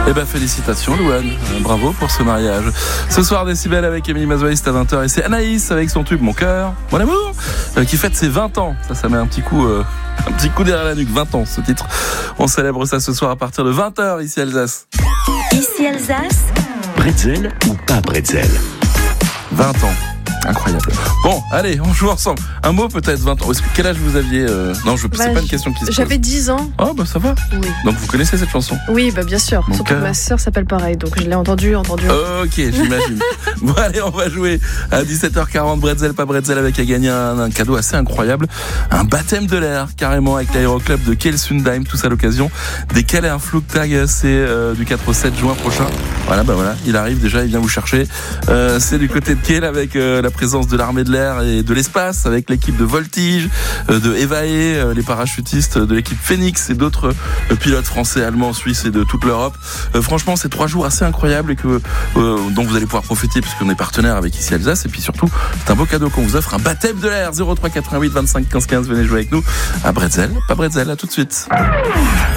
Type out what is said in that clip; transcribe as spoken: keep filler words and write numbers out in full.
Eh ben félicitations Louane, bravo pour ce mariage. Ce soir Décibel avec Émilie Mazoïste à vingt heures et c'est Anaïs avec son tube Mon cœur, mon amour, euh, qui fête ses vingt ans. Ça, ça met un petit coup, euh, un petit coup derrière la nuque. vingt ans ce titre. On célèbre ça ce soir à partir de vingt heures ici Alsace. Ici Alsace. Bretzel ou pas bretzel? vingt ans. Incroyable. Bon, allez, on joue ensemble. Un mot peut-être, vingt ans. Est-ce que, quel âge vous aviez euh... Non, je, bah, c'est pas une question qui se pose. J'avais dix ans. Oh, bah ça va. Oui. Donc vous connaissez cette chanson? Oui, bah bien sûr. Mon Surtout cœur. que ma sœur s'appelle pareil, donc je l'ai entendu, entendu. Ok, j'imagine. Bon, allez, on va jouer à dix-sept heures quarante. Bretzel, pas bretzel, avec à gagner un, un cadeau assez incroyable. Un baptême de l'air, carrément, avec l'aéroclub de Kiel-Sundheim, tout ça à l'occasion. Des Calais, un Flugtag, c'est euh, du quatre au sept juin prochain. Voilà, bah voilà, il arrive déjà, il vient vous chercher. Euh, c'est du côté de Kiel avec euh, la présence de l'armée de l'air et de l'espace, avec l'équipe de Voltige, euh, de Evae, euh, les parachutistes de l'équipe Phoenix et d'autres euh, pilotes français, allemands, suisses et de toute l'Europe. Euh, franchement, c'est trois jours assez incroyables et que euh, dont vous allez pouvoir profiter puisqu'on est partenaire avec Ici Alsace. Et puis surtout, c'est un beau cadeau qu'on vous offre, un baptême de l'air. Zéro trois quatre-vingt-huit vingt-cinq quinze quinze. Venez jouer avec nous à Bretzel, pas Bretzel. À tout de suite.